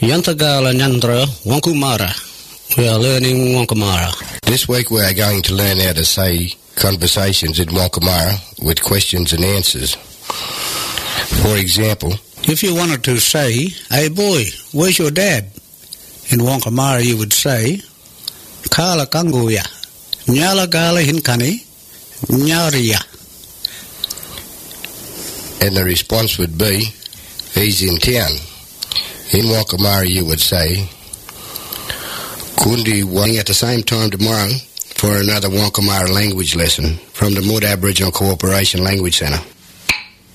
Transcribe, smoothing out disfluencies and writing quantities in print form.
Yantagala Nyandra Wankumara. We are learning Wankamara. This week we are going to learn how to say conversations in Wankamara with questions and answers. For example, if you wanted to say, "Hey boy, where's your dad?" in Wankamara you would say, "Kala Kanguya, Nyala Gala Hinkani, Nyaria." And the response would be, "He's in town." In Wankamara you would say, "Kundi wang at the same time tomorrow for another Wankamara language lesson from the Mood Aboriginal Cooperation Language Centre."